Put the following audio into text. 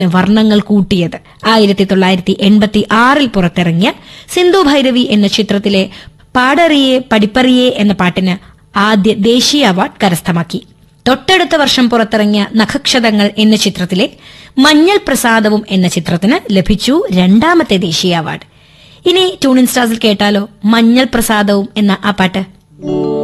വർണ്ണങ്ങൾ കൂട്ടിയത്. 1986 പുറത്തിറങ്ങിയ സിന്ധു ഭൈരവി എന്ന ചിത്രത്തിലെ പാടറിയെ പഠിപ്പറിയെ എന്ന പാട്ടിന് ആദ്യ ദേശീയ അവാർഡ് കരസ്ഥമാക്കി. തൊട്ടടുത്ത വർഷം പുറത്തിറങ്ങിയ നഖക്ഷതങ്ങൾ എന്ന ചിത്രത്തിലെ മഞ്ഞൾ പ്രസാദവും എന്ന ചിത്രത്തിന് ലഭിച്ചു രണ്ടാമത്തെ ദേശീയ അവാർഡ്. ഇനി ട്യൂണിൻ സ്റ്റാർസിൽ കേട്ടാലോ മഞ്ഞൾ പ്രസാദവും എന്ന ആ പാട്ട്.